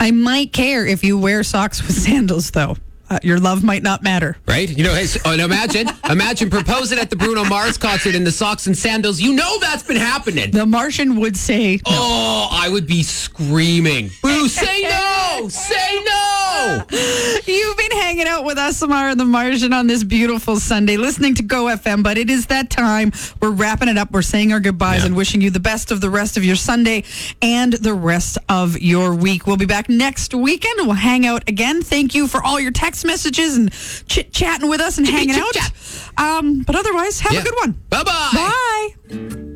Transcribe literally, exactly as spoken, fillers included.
I might care if you wear socks with sandals, though. Uh, your love might not matter. Right? You know, hey, so, and imagine, imagine proposing at the Bruno Mars concert in the socks and sandals. You know that's been happening. The Martian would say no. Oh, I would be screaming. Boo, say no! Say no! You've been hanging out with us, Samara and the Martian, on this beautiful Sunday, listening to Go F M, but it is that time. We're wrapping it up. We're saying our goodbyes Yeah. and wishing you the best of the rest of your Sunday and the rest of your week. We'll be back next weekend. We'll hang out again. Thank you for all your text messages and chit-chatting with us and hanging out. Um, but otherwise, have Yeah. a good one. Bye-bye. Bye.